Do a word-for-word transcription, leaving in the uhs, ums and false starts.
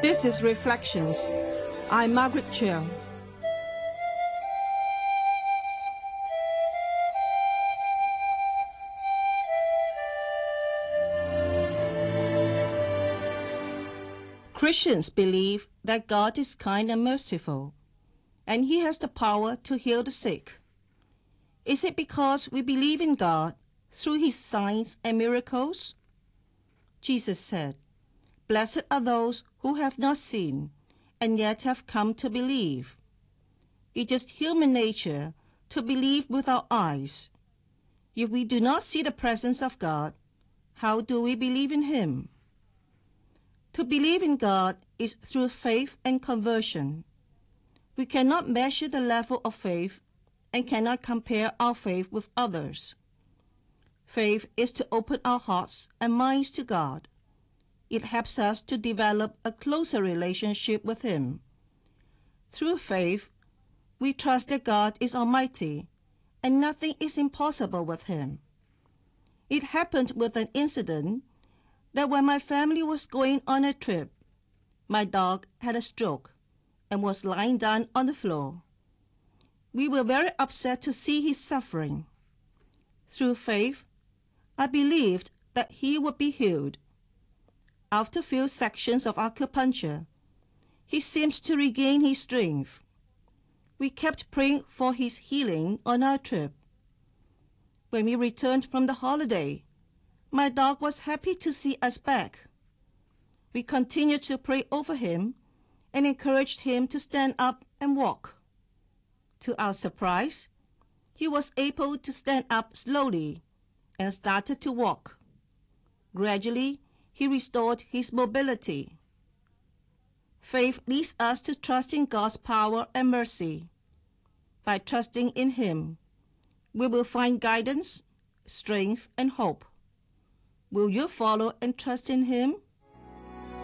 This is Reflections. I'm Margaret Cheung. Christians believe that God is kind and merciful, and He has the power to heal the sick. Is it because we believe in God through His signs and miracles? Jesus said, "Blessed are those who have not seen and yet have come to believe." It is human nature to believe with our eyes. If we do not see the presence of God, how do we believe in Him? To believe in God is through faith and conversion. We cannot measure the level of faith and cannot compare our faith with others. Faith is to open our hearts and minds to God. It helps us to develop a closer relationship with Him. Through faith, we trust that God is almighty and nothing is impossible with Him. It happened with an incident that when my family was going on a trip, my dog had a stroke and was lying down on the floor. We were very upset to see his suffering. Through faith, I believed that he would be healed. After a few sections of acupuncture, he seems to regain his strength. We kept praying for his healing on our trip. When we returned from the holiday, my dog was happy to see us back. We continued to pray over him and encouraged him to stand up and walk. To our surprise, he was able to stand up slowly and started to walk. Gradually, he restored his mobility. Faith leads us to trust in God's power and mercy. By trusting in Him, we will find guidance, strength, and hope. Will you follow and trust in Him?